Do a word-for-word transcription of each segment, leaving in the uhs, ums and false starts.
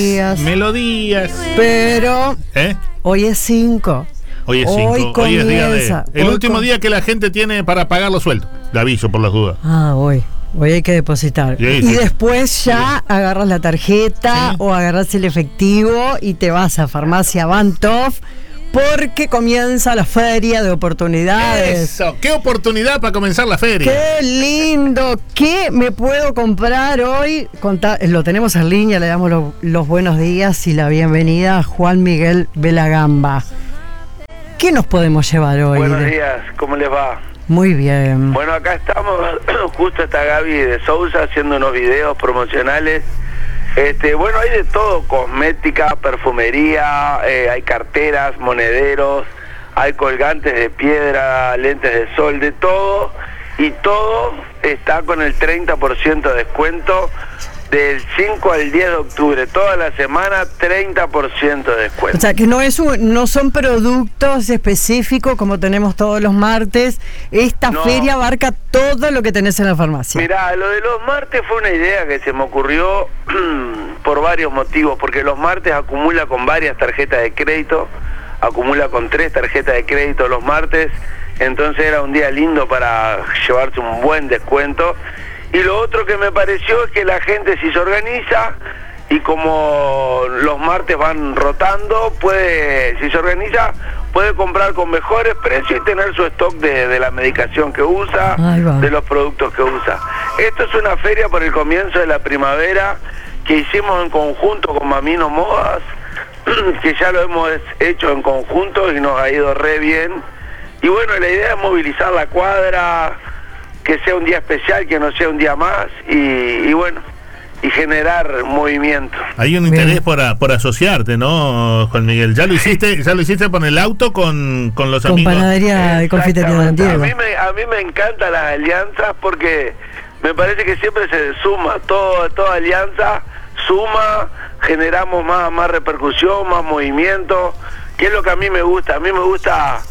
Melodías. Pero ¿Eh? hoy es cinco. Hoy es cinco. Hoy, hoy es día de. El hoy último con... día que la gente tiene para pagar los sueldos. Le aviso por las dudas. Ah, hoy. Hoy hay que depositar. Sí, y sí. después ya sí. agarras la tarjeta sí. o agarras el efectivo y te vas a Farmacia Bantoff. Porque comienza la feria de oportunidades. Eso, qué oportunidad para comenzar la feria. Qué lindo. ¿Qué me puedo comprar hoy? Contá, lo tenemos en línea, le damos lo, los buenos días y la bienvenida a Juan Miguel Belagamba. ¿Qué nos podemos llevar hoy? Buenos días, ¿cómo les va? Muy bien. Bueno, acá estamos, justo está Gaby de Sousa haciendo unos videos promocionales. Este, bueno, hay de todo, cosmética, perfumería, eh, hay carteras, monederos, hay colgantes de piedra, lentes de sol, de todo, y todo está con el treinta por ciento de descuento del cinco al diez de octubre, toda la semana treinta por ciento de descuento. O sea, que no es un, no son productos específicos como tenemos todos los martes, esta no. feria abarca todo lo que tenés en la farmacia. Mirá, lo de los martes fue una idea que se me ocurrió por varios motivos, porque los martes acumula con varias tarjetas de crédito, acumula con tres tarjetas de crédito los martes, entonces era un día lindo para llevarse un buen descuento. Y lo otro que me pareció es que la gente, si se organiza, y como los martes van rotando, puede, si se organiza, puede comprar con mejores precios y tener su stock de, de la medicación que usa, de los productos que usa. Esto es una feria por el comienzo de la primavera que hicimos en conjunto con Mamino Modas, que ya lo hemos hecho en conjunto y nos ha ido re bien. Y bueno, la idea es movilizar la cuadra, que sea un día especial, que no sea un día más, y, y bueno, y generar movimiento. Hay un interés por, a, por asociarte, ¿no, Juan Miguel? ¿Ya lo hiciste ya lo hiciste con el auto, con, con los con amigos? Con panadería y confitería de Diego. A mí, me, a mí me encantan las alianzas porque me parece que siempre se suma, todo, toda alianza suma, generamos más, más repercusión, más movimiento, que es lo que a mí me gusta. A mí me gusta...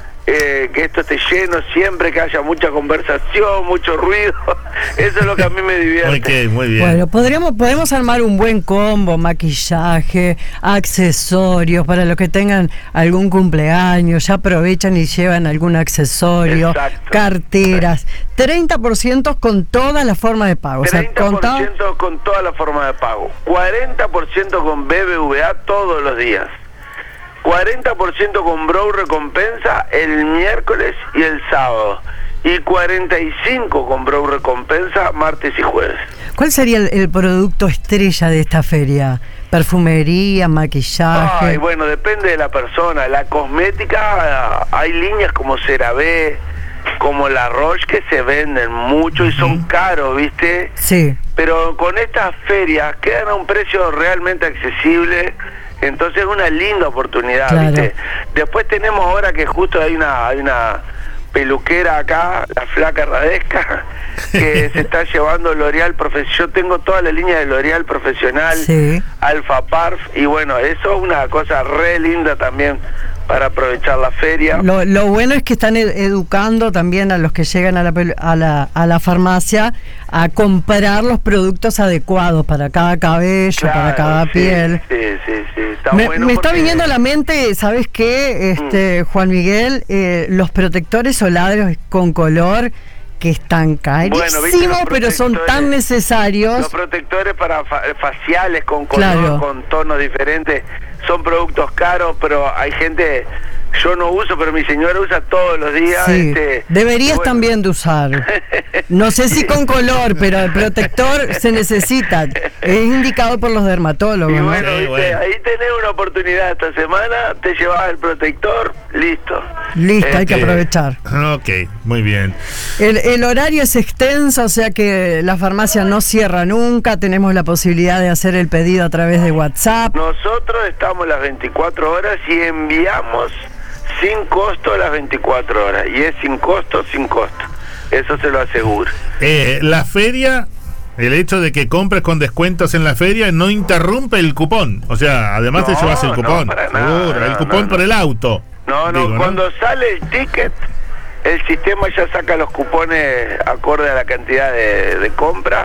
Eh, que esto esté lleno siempre, que haya mucha conversación, mucho ruido. Eso es lo que a mí me divierte. Okay, muy bien. Bueno, podríamos, podemos armar un buen combo, maquillaje, accesorios, para los que tengan algún cumpleaños, ya aprovechan y llevan algún accesorio, exacto, carteras, exacto. treinta por ciento con todas las formas de pago. treinta por ciento o sea, con todas las formas de pago, cuarenta por ciento con B B V A todos los días, cuarenta por ciento con Brow Recompensa el miércoles y el sábado, y cuarenta y cinco por ciento con Brow Recompensa martes y jueves. ¿Cuál sería el, el producto estrella de esta feria? ¿Perfumería, maquillaje? Ay, bueno, depende de la persona. La cosmética, hay líneas como CeraVe, como La Roche, que se venden mucho y son caros, ¿viste? Sí. Pero con estas ferias quedan a un precio realmente accesible. Entonces es una linda oportunidad, claro. ¿viste? Después tenemos ahora que justo hay una hay una peluquera acá, la Flaca Radesca, que se está llevando L'Oreal Profesional. Yo tengo toda la línea de L'Oreal Profesional, sí. Alfa Parf, y bueno, eso es una cosa re linda también para aprovechar la feria. Lo, lo bueno es que están ed educando también a los que llegan a la, a, la, a la farmacia a comprar los productos adecuados para cada cabello, claro, para cada sí, piel. Sí, sí, sí. Está me bueno me porque... está viniendo a la mente, ¿sabes qué, este, mm. Juan Miguel? Eh, los protectores solares con color, que están carísimos, bueno, pero son tan necesarios. Los protectores para fa faciales con color, claro. con tonos diferentes, son productos caros, pero hay gente, yo no uso, pero mi señora usa todos los días. Sí. Este, Deberías bueno. también de usar. No sé si con color, pero el protector se necesita. Es indicado por los dermatólogos. Y bueno, ¿no? ¿viste? Bueno. Ahí tenés una oportunidad esta semana, te llevas el protector, listo. Listo, este, hay que aprovechar. Ok, muy bien. El, el horario es extenso, o sea que la farmacia no cierra nunca. Tenemos la posibilidad de hacer el pedido a través de WhatsApp. Nosotros estamos las veinticuatro horas y enviamos sin costo las veinticuatro horas. Y es sin costo, sin costo. Eso se lo aseguro. Eh, la feria, el hecho de que compres con descuentos en la feria no interrumpe el cupón. O sea, además no, te llevas el cupón. No, para nada, Seguro, no, el cupón no, por no. el auto. No, no, Digo, cuando ¿no? sale el ticket, el sistema ya saca los cupones acorde a la cantidad de, de compra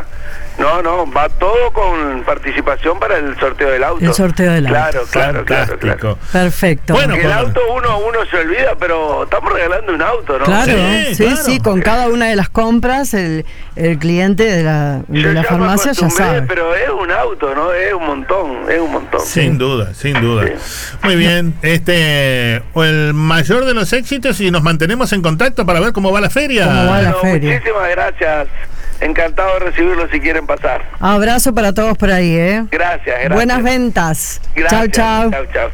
No, no, va todo con participación para el sorteo del auto. El sorteo del auto. Claro, claro, claro, claro. Perfecto. Bueno, el auto uno uno se olvida, pero estamos regalando un auto, ¿no? Claro, sí, sí, claro. sí, con cada una de las compras el, el cliente de la, de la farmacia ya sabe. Pero es un auto, ¿no? Es un montón, es un montón. Sin sí. duda, sin duda. Sí. Muy bien, este, el mayor de los éxitos y nos mantenemos en contacto para ver cómo va la feria. ¿Cómo va la Bueno, feria? Muchísimas gracias. Encantado de recibirlos si quieren pasar. Abrazo para todos por ahí, ¿eh? Gracias, gracias. Buenas ventas. Gracias. Chau, chau. Chau, chau.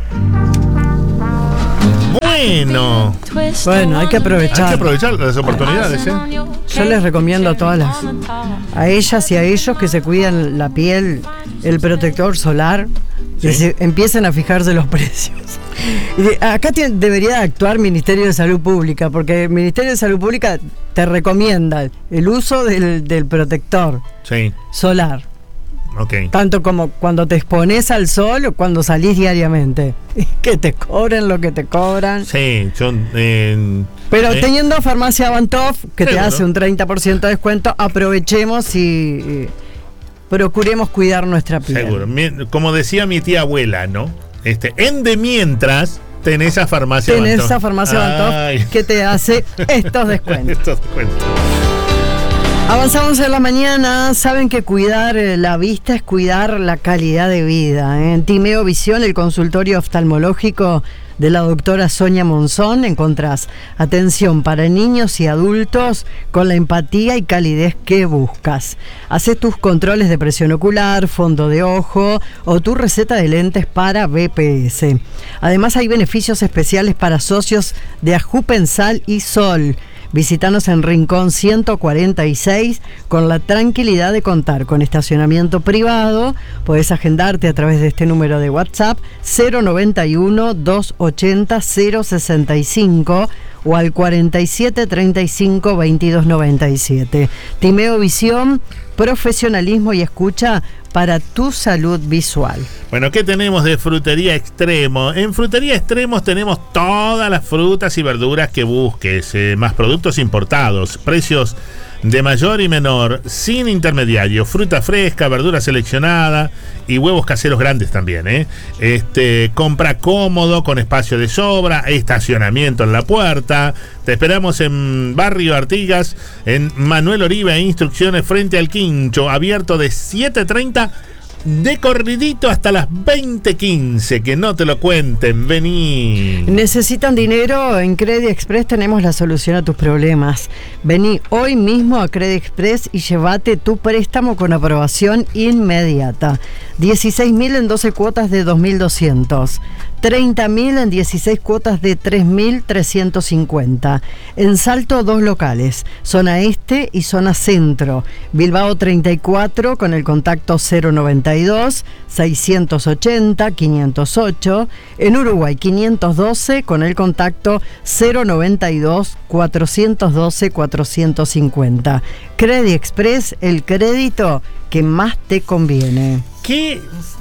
Bueno, Bueno, hay que aprovechar. hay que aprovechar las oportunidades, ¿eh? Yo les recomiendo a todas las, a ellas y a ellos que se cuidan la piel, el protector solar, que Sí. se empiecen a fijarse los precios. Y de- acá tiene- debería actuar Ministerio de Salud Pública, porque el Ministerio de Salud Pública te recomienda el uso del, del protector Sí, solar, ok. tanto como cuando te expones al sol o cuando salís diariamente. Y que te cobren lo que te cobran. Sí, son... Eh, Pero eh, teniendo Farmacia Bantov, que te Seguro. hace un treinta por ciento de descuento, aprovechemos y, y procuremos cuidar nuestra piel. Seguro. Mi- como decía mi tía abuela, ¿no? Este, en de mientras tenés a Farmacia Tenés Bantov. esa Farmacia Bantov Ay. que te hace estos descuentos. Estos descuentos. Avanzamos en la mañana. Saben que cuidar eh, la vista es cuidar la calidad de vida. ¿eh? En Timeo Visión, el consultorio oftalmológico de la doctora Sonia Monzón, encontrás atención para niños y adultos con la empatía y calidez que buscas. Hacé tus controles de presión ocular, fondo de ojo o tu receta de lentes para B P S. Además hay beneficios especiales para socios de Ajupensal y Sol. Visítanos en Rincón ciento cuarenta y seis con la tranquilidad de contar con estacionamiento privado. Podés agendarte a través de este número de WhatsApp cero noventa y uno, doscientos ochenta, cero sesenta y cinco o al cuarenta y siete treinta y cinco veintidós noventa y siete. Timeo Visión, profesionalismo y escucha para tu salud visual. Bueno, ¿qué tenemos de Frutería Extremo? En Frutería Extremos tenemos todas las frutas y verduras que busques, eh, más productos importados, precios de mayor y menor, sin intermediario, fruta fresca, verdura seleccionada y huevos caseros grandes también, ¿eh? Este, compra cómodo, con espacio de sobra, estacionamiento en la puerta. Te esperamos en Barrio Artigas, en Manuel Oribe, instrucciones frente al Quincho, abierto de siete treinta de corridito hasta las veinte quince, que no te lo cuenten, vení. ¿Necesitan dinero? En Credit Express tenemos la solución a tus problemas. Vení hoy mismo a Credit Express y llévate tu préstamo con aprobación inmediata. dieciséis mil en doce cuotas de dos mil doscientos. treinta mil en dieciséis cuotas de tres mil trescientos cincuenta. En Salto, dos locales, zona este y zona centro. Bilbao treinta y cuatro con el contacto cero noventa y dos, seiscientos ochenta, quinientos ocho. En Uruguay quinientos doce con el contacto cero noventa y dos, cuatrocientos doce, cuatrocientos cincuenta. Credit Express, el crédito que más te conviene. ¿Qué,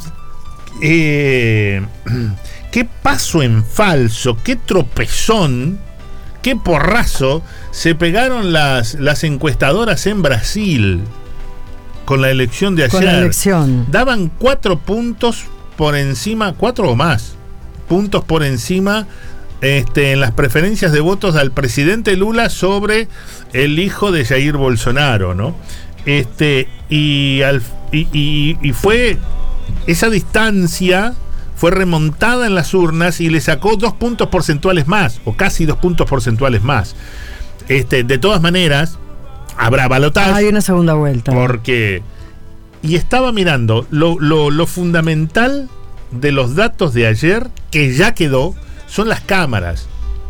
eh, qué paso en falso, qué tropezón, qué porrazo se pegaron las, las encuestadoras en Brasil con la elección de ayer? Con la elección. Daban cuatro puntos por encima, cuatro o más puntos por encima este, en las preferencias de votos al presidente Lula sobre el hijo de Jair Bolsonaro, ¿no? Este, y, al, y, y, y fue esa distancia fue remontada en las urnas y le sacó dos puntos porcentuales más, o casi dos puntos porcentuales más. Este, de todas maneras, habrá balotaje. Hay una segunda vuelta. Porque, y estaba mirando, lo, lo, lo fundamental de los datos de ayer, que ya quedó, son las cámaras.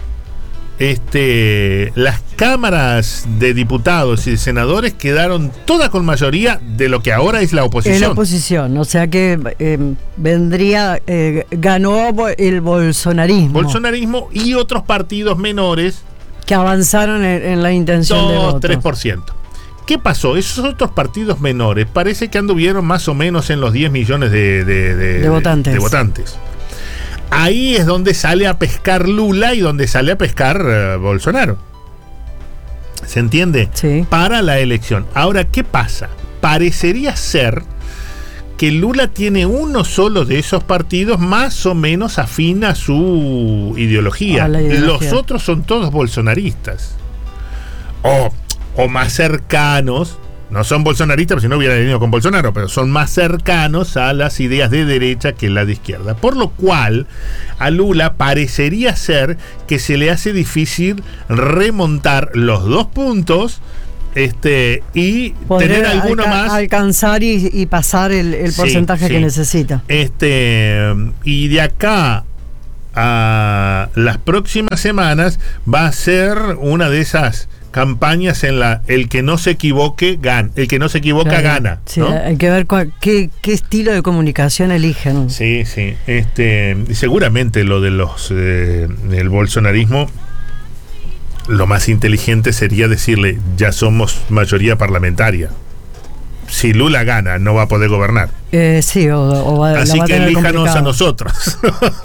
Este, las cámaras de diputados y de senadores quedaron todas con mayoría de lo que ahora es la oposición. Es la oposición, o sea que eh, vendría, eh, ganó el bolsonarismo. Bolsonarismo y otros partidos menores. Que avanzaron en, en la intención de voto. dos, tres por ciento. ¿Qué pasó? Esos otros partidos menores parece que anduvieron más o menos en los diez millones de, de, de, de votantes. de votantes. Ahí es donde sale a pescar Lula y donde sale a pescar uh, Bolsonaro. ¿Se entiende? Sí. Para la elección. Ahora, ¿qué pasa? parecería ser que Lula tiene uno solo de esos partidos más o menos afín a su ideología. A ideología. Los otros son todos bolsonaristas. O, o más cercanos, no son bolsonaristas, porque si no hubieran venido con Bolsonaro, pero son más cercanos a las ideas de derecha que la de izquierda. Por lo cual, a Lula parecería ser que se le hace difícil remontar los dos puntos este y Poder tener alguno alca- más. alcanzar y, y pasar el, el Sí, porcentaje sí. que necesita. Este, y de acá a las próximas semanas va a ser una de esas campañas en la el que no se equivoque gana, el que no se equivoca Claro. gana, Sí, ¿no? hay que ver cuál- qué, qué estilo de comunicación eligen. Sí, sí. Este, y seguramente lo de los eh, el bolsonarismo, lo más inteligente sería decirle, ya somos mayoría parlamentaria. Si Lula gana, no va a poder gobernar. Eh, sí, o, o va, Así la va a que tener elíjanos complicado. a nosotros.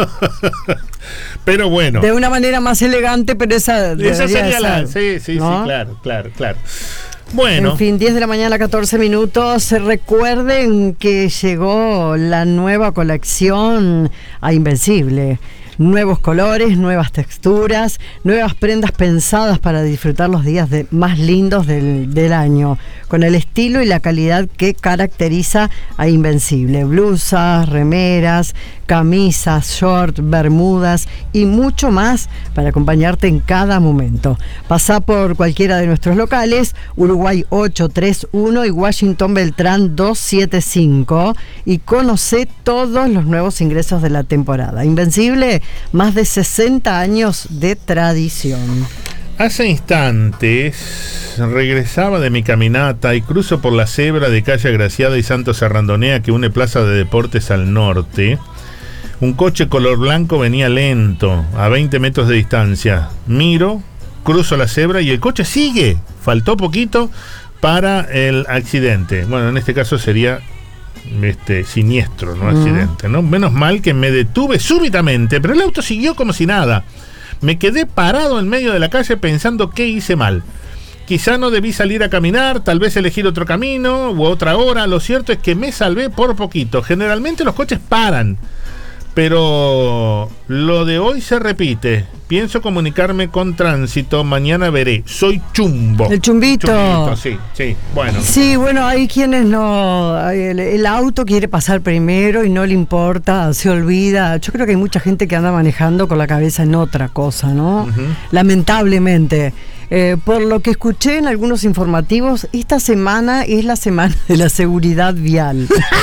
Pero bueno. De una manera más elegante, pero esa Esa debería sería la. ser, Sí, sí, ¿no? sí, claro, claro, claro. Bueno. En fin, diez de la mañana, catorce minutos. Recuerden que llegó la nueva colección a Invencible. Nuevos colores, nuevas texturas, nuevas prendas pensadas para disfrutar los días de, más lindos del, del año, con el estilo y la calidad que caracteriza a Invencible. Blusas, remeras, camisas, shorts, bermudas y mucho más para acompañarte en cada momento. Pasá por cualquiera de nuestros locales, Uruguay ochocientos treinta y uno y Washington Beltrán doscientos setenta y cinco, y conocé todos los nuevos ingresos de la temporada. Invencible, más de sesenta años de tradición. Hace instantes regresaba de mi caminata y cruzo por la cebra de Calle Agraciada y Santos Arrandonea que une Plaza de Deportes al norte. Un coche color blanco venía lento, a veinte metros de distancia. Miro, cruzo la cebra y el coche sigue. Faltó poquito para el accidente. Bueno, en este caso sería este siniestro, no accidente, ¿no? Menos mal que me detuve súbitamente, pero el auto siguió como si nada. Me quedé parado en medio de la calle pensando qué hice mal. Quizá no debí salir a caminar, tal vez elegir otro camino u otra hora. Lo cierto es que me salvé por poquito. Generalmente los coches paran, pero lo de hoy se repite. Pienso comunicarme con tránsito, mañana veré. Soy Chumbo. El Chumbito. Chumbito, sí, sí, bueno. Sí, bueno, hay quienes no, el, el auto quiere pasar primero y no le importa, se olvida. Yo creo que hay mucha gente que anda manejando con la cabeza en otra cosa, ¿no? Ujú. Lamentablemente. Eh, por lo que escuché en algunos informativos, esta semana es la semana de la seguridad vial.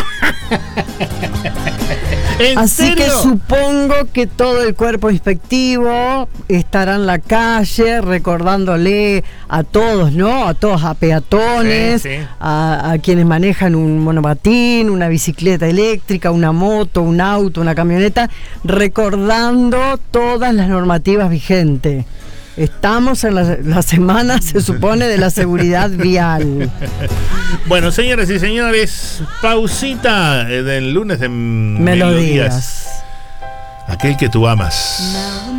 ¿En Así serio? que supongo que todo el cuerpo inspectivo estará en la calle recordándole a todos, ¿no? A todos, a peatones, Sí, sí. A, a quienes manejan un monopatín, una bicicleta eléctrica, una moto, un auto, una camioneta, recordando todas las normativas vigentes. Estamos en la, la semana, se supone, de la seguridad vial. Bueno, señoras y señores, pausita eh, del lunes de Melodías. Aquel que tú amas.